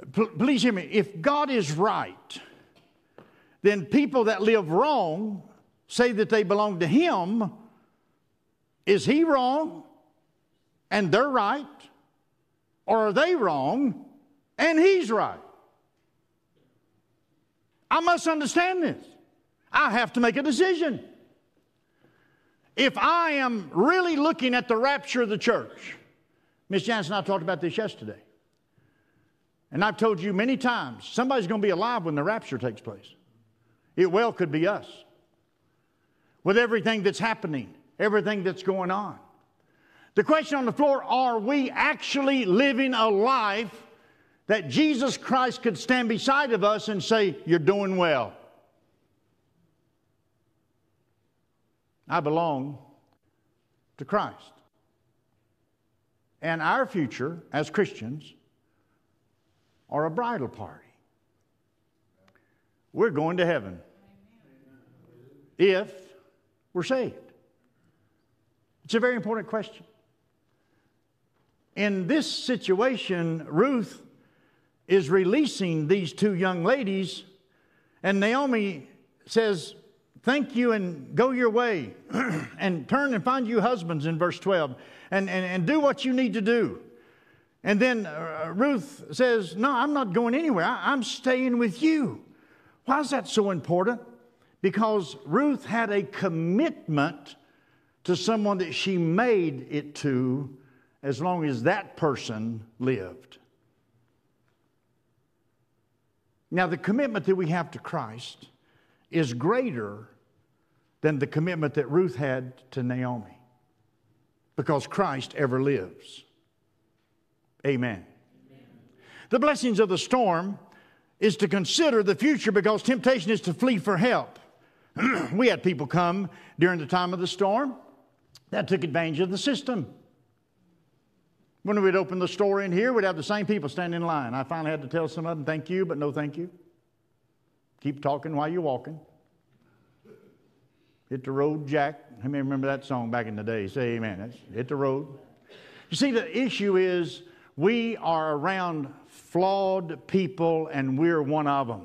please hear me, if God is right, then people that live wrong say that they belong to Him. Is He wrong and they're right? Or are they wrong and He's right? I must understand this. I have to make a decision. If I am really looking at the rapture of the church, Miss Jansen and I talked about this yesterday. And I've told you many times, somebody's going to be alive when the rapture takes place. It well could be us. With everything that's happening, everything that's going on. The question on the floor, are we actually living a life that Jesus Christ could stand beside of us and say, you're doing well? I belong to Christ. And our future as Christians are a bridal party. We're going to heaven if we're saved. It's a very important question. In this situation, Ruth is releasing these two young ladies, and Naomi says, thank you and go your way and turn and find you husbands in verse 12 and do what you need to do. And then Ruth says, no, I'm not going anywhere. I'm staying with you. Why is that so important? Because Ruth had a commitment to someone that she made it to as long as that person lived. Now, the commitment that we have to Christ is greater than the commitment that Ruth had to Naomi, because Christ ever lives. Amen. Amen. The blessings of the storm is to consider the future, because temptation is to flee for help. We had people come during the time of the storm that took advantage of the system. When we'd open the store in here, we'd have the same people standing in line. I finally had to tell some of them, thank you, but no thank you. Keep talking while you're walking. Hit the road, Jack. How many remember that song back in the day? Say amen. That's hit the road. You see, the issue is we are around flawed people, and we're one of them.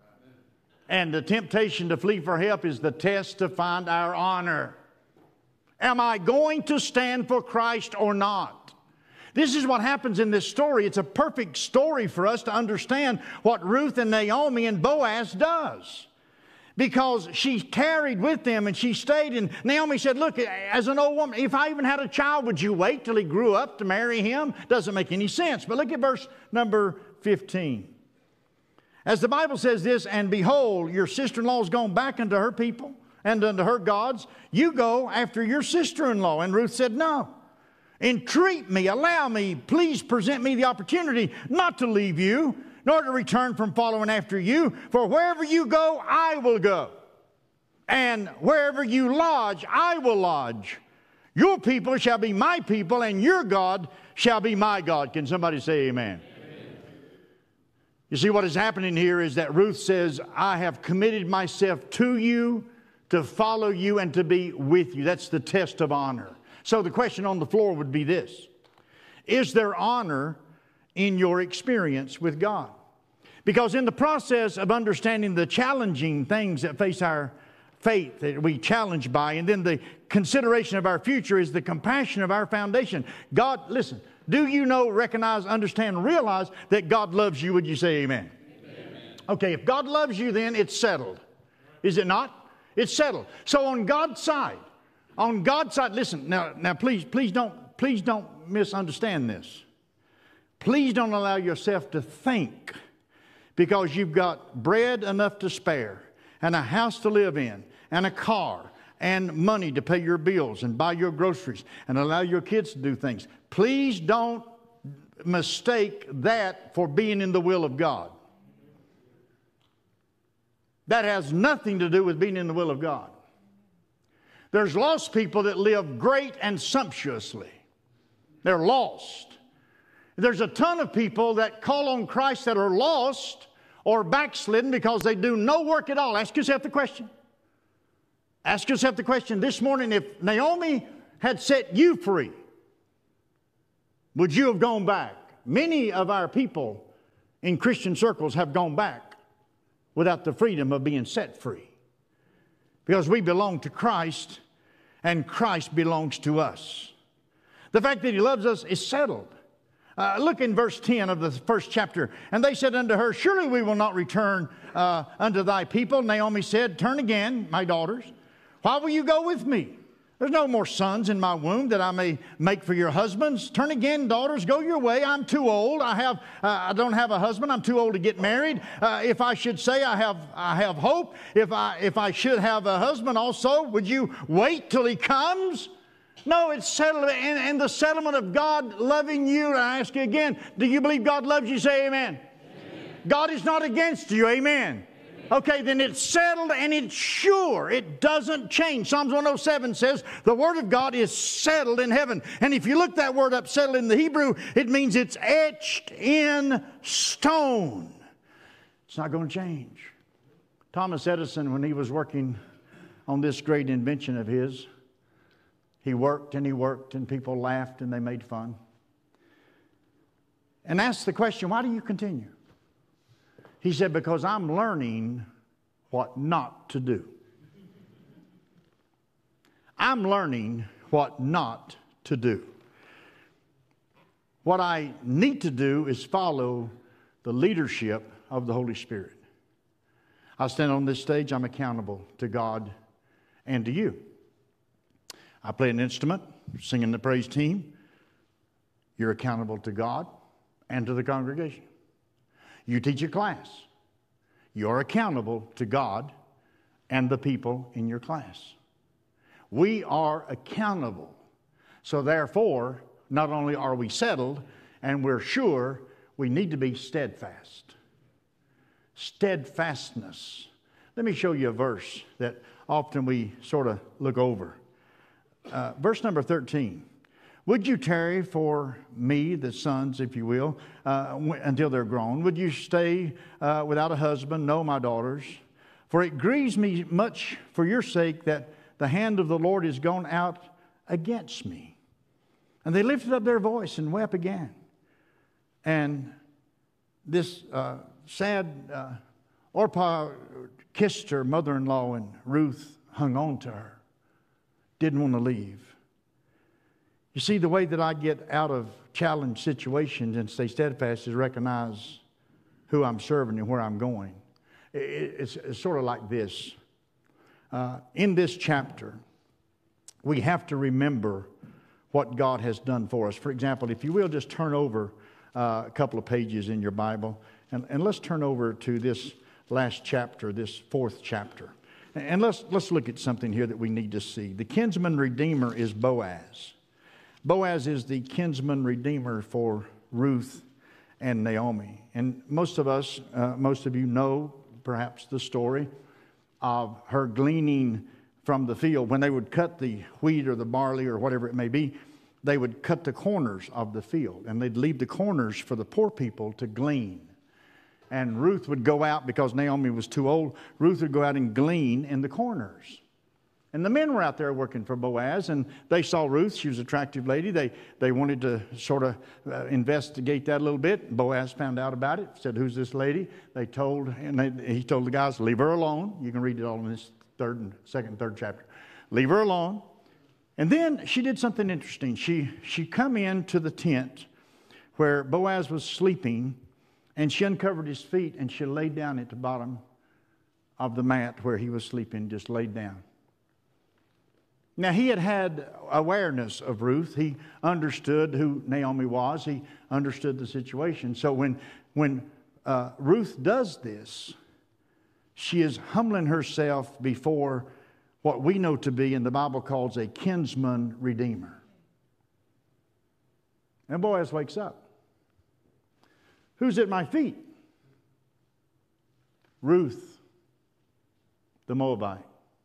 And the temptation to flee for help is the test to find our honor. Am I going to stand for Christ or not? This is what happens in this story. It's a perfect story for us to understand what Ruth and Naomi and Boaz does. Because she tarried with them and she stayed. And Naomi said, look, as an old woman, if I even had a child, would you wait till he grew up to marry him? Doesn't make any sense. But look at verse number 15. As the Bible says this, and behold, your sister-in-law is gone back unto her people and unto her gods. You go after your sister-in-law. And Ruth said, no. Entreat me, allow me, please present me the opportunity not to leave you, nor to return from following after you. For wherever you go, I will go. And wherever you lodge, I will lodge. Your people shall be my people, and your God shall be my God. Can somebody say amen? You see, what is happening here is that Ruth says, I have committed myself to you, to follow you, and to be with you. That's the test of honor. So the question on the floor would be this. Is there honor in your experience with God? Because in the process of understanding the challenging things that face our faith, that we challenge by, and then the consideration of our future is the compassion of our foundation. God, listen, do you know, recognize, understand, realize that God loves you? Would you say amen? Amen. Okay, if God loves you, then it's settled. Is it not? It's settled. So on God's side, listen, now please don't misunderstand this. Please don't allow yourself to think because you've got bread enough to spare and a house to live in and a car and money to pay your bills and buy your groceries and allow your kids to do things. Please don't mistake that for being in the will of God. That has nothing to do with being in the will of God. There's lost people that live great and sumptuously. They're lost. There's a ton of people that call on Christ that are lost or backslidden because they do no work at all. Ask yourself the question. Ask yourself the question this morning, if Naomi had set you free, would you have gone back? Many of our people in Christian circles have gone back without the freedom of being set free. Because we belong to Christ and Christ belongs to us. The fact that He loves us is settled. Look in verse 10 of the first chapter. And they said unto her, surely we will not return unto thy people. Naomi said, turn again, my daughters. Why will you go with me? There's no more sons in my womb that I may make for your husbands. Turn again, daughters, go your way. I'm too old. I don't have a husband. I'm too old to get married. If I should say I have hope, if I should have a husband also, would you wait till he comes? No, it's settled. And the settlement of God loving you, and I ask you again, do you believe God loves you? Say amen. Amen. God is not against you. Amen. Okay, then it's settled and it's sure. It doesn't change. Psalms 107 says the Word of God is settled in heaven. And if you look that word up, settled in the Hebrew, it means it's etched in stone. It's not going to change. Thomas Edison, when he was working on this great invention of his, he worked and people laughed and they made fun. And asked the question, why do you continue? He said, because I'm learning what not to do. I'm learning what not to do. What I need to do is follow the leadership of the Holy Spirit. I stand on this stage, I'm accountable to God and to you. I play an instrument, sing in the praise team. You're accountable to God and to the congregation. You teach a class. You're accountable to God and the people in your class. We are accountable. So therefore, not only are we settled and we're sure, we need to be steadfast. Steadfastness. Let me show you a verse that often we sort of look over. Verse number 13. Would you tarry for me, the sons, if you will, until they're grown? Would you stay without a husband? No, my daughters. For it grieves me much for your sake that the hand of the Lord is gone out against me. And they lifted up their voice and wept again. And this sad Orpah kissed her mother-in-law, and Ruth hung on to her. Didn't want to leave. You see, the way that I get out of challenged situations and stay steadfast is recognize who I'm serving and where I'm going. It's sort of like this. In this chapter, we have to remember what God has done for us. For example, if you will, just turn over a couple of pages in your Bible, and let's turn over to this last chapter, this fourth chapter. And let's look at something here that we need to see. The kinsman redeemer is Boaz. Boaz is the kinsman redeemer for Ruth and Naomi. And most of you know perhaps the story of her gleaning from the field. When they would cut the wheat or the barley or whatever it may be, they would cut the corners of the field. And they'd leave the corners for the poor people to glean. And Ruth would go out, because Naomi was too old, Ruth would go out and glean in the corners. And the men were out there working for Boaz, and they saw Ruth. She was an attractive lady. They wanted to sort of investigate that a little bit. Boaz found out about it, said, who's this lady? He told the guys, leave her alone. You can read it all in this second and third chapter. Leave her alone. And then she did something interesting. She come into the tent where Boaz was sleeping, and she uncovered his feet, and she laid down at the bottom of the mat where he was sleeping, just laid down. Now, he had awareness of Ruth. He understood who Naomi was. He understood the situation. So when Ruth does this, she is humbling herself before what we know to be, and the Bible calls a kinsman redeemer. And Boaz wakes up. Who's at my feet? Ruth, the Moabite.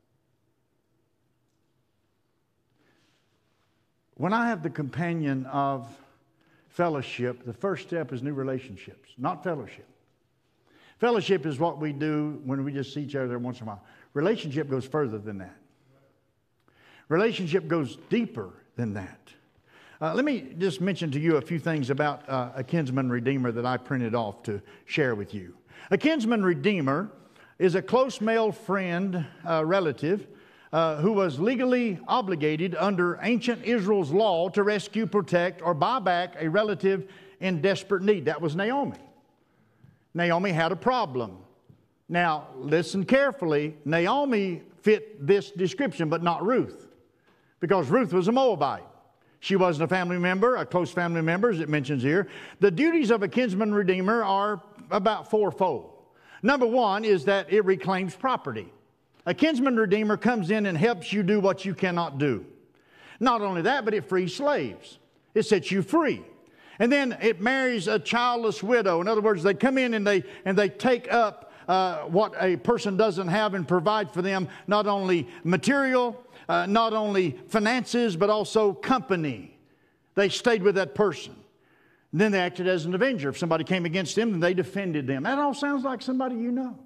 When I have the companion of fellowship, the first step is new relationships, not fellowship. Fellowship is what we do when we just see each other once in a while. Relationship goes further than that. Relationship goes deeper than that. Let me just mention to you a few things about a kinsman redeemer that I printed off to share with you. A kinsman redeemer is a close male friend, relative, who was legally obligated under ancient Israel's law to rescue, protect, or buy back a relative in desperate need. That was Naomi. Naomi had a problem. Now, listen carefully. Naomi fit this description, but not Ruth, because Ruth was a Moabite. She wasn't a family member, a close family member, as it mentions here. The duties of a kinsman redeemer are about fourfold. Number one is that it reclaims property. A kinsman redeemer comes in and helps you do what you cannot do. Not only that, but it frees slaves. It sets you free. And then it marries a childless widow. In other words, they come in and they take up what a person doesn't have and provide for them, not only material, not only finances, but also company. They stayed with that person. And then they acted as an avenger. If somebody came against them, then they defended them. That all sounds like somebody you know.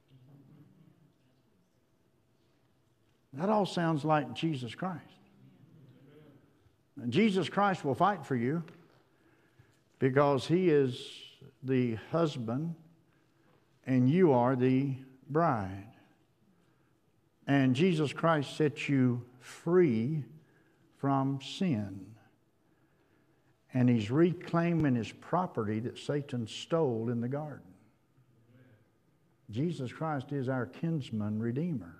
That all sounds like Jesus Christ. And Jesus Christ will fight for you because He is the husband and you are the bride. And Jesus Christ sets you free from sin. And He's reclaiming His property that Satan stole in the garden. Jesus Christ is our kinsman redeemer.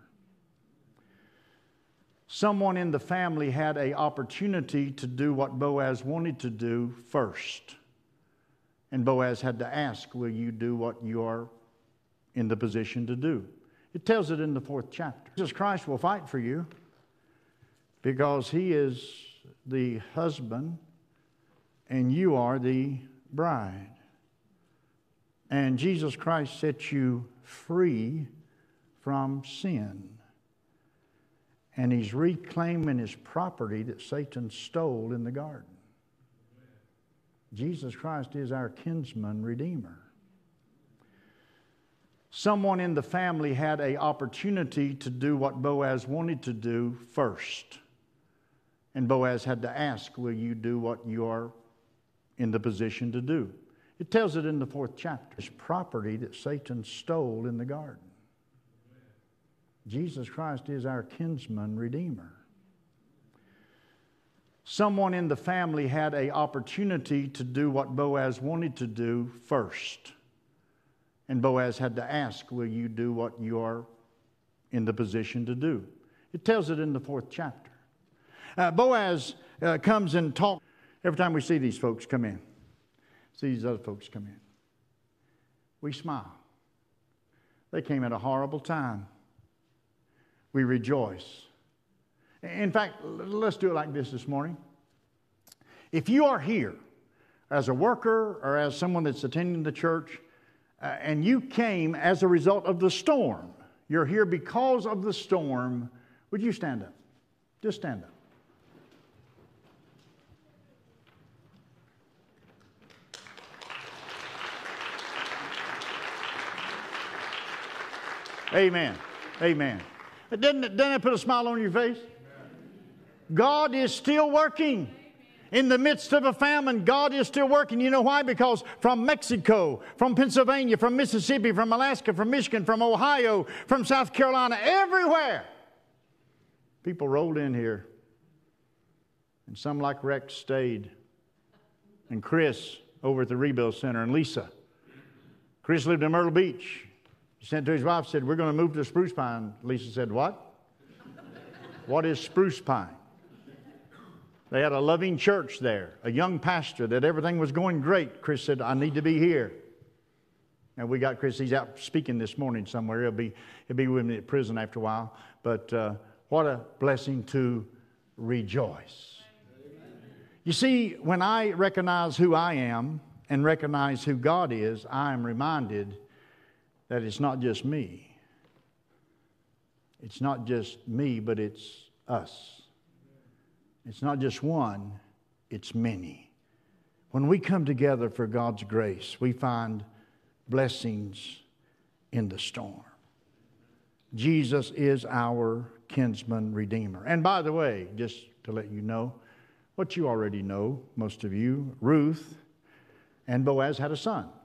Someone in the family had an opportunity to do what Boaz wanted to do first. And Boaz had to ask, will you do what you are in the position to do? It tells it in the 4th chapter. Jesus Christ will fight for you because He is the husband and you are the bride. And Jesus Christ sets you free from sin. And He's reclaiming His property that Satan stole in the garden. Jesus Christ is our kinsman redeemer. Someone in the family had an opportunity to do what Boaz wanted to do first. And Boaz had to ask, will you do what you are in the position to do? It tells it in the 4th chapter. His property that Satan stole in the garden. Jesus Christ is our kinsman redeemer. Someone in the family had an opportunity to do what Boaz wanted to do first. And Boaz had to ask, will you do what you are in the position to do? It tells it in the 4th chapter. Boaz comes and talks. Every time we see these folks come in, see these other folks come in, we smile. They came at a horrible time. We rejoice. In fact, let's do it like this morning. If you are here as a worker or as someone that's attending the church, and you came as a result of the storm, you're here because of the storm, would you stand up? Just stand up. Amen. Amen. Doesn't it put a smile on your face? God is still working. In the midst of a famine, God is still working. You know why? Because from Mexico, from Pennsylvania, from Mississippi, from Alaska, from Michigan, from Ohio, from South Carolina, everywhere, people rolled in here. And some like Rex stayed. And Chris over at the Rebuild Center, and Lisa. Chris lived in Myrtle Beach. He sent to his wife, said, we're going to move to Spruce Pine. Lisa said, what? What is Spruce Pine? They had a loving church there, a young pastor that everything was going great. Chris said, I need to be here. And we got Chris, he's out speaking this morning somewhere. He'll be with me at prison after a while. But what a blessing to rejoice. You see, when I recognize who I am and recognize who God is, I am reminded that it's not just me. It's not just me, but it's us. It's not just one, it's many. When we come together for God's grace, we find blessings in the storm. Jesus is our kinsman redeemer. And by the way, just to let you know, what you already know, most of you, Ruth and Boaz had a son.